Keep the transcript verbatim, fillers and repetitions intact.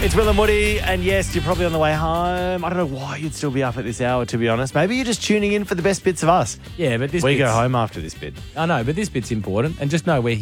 It's Will and Woody, and yes, you're probably on the way home. I don't know why you'd still be up at this hour, to be honest. Maybe you're just tuning in for the best bits of us. Yeah, but this We bit's, go home after this bit. I know, but this bit's important. And just know we're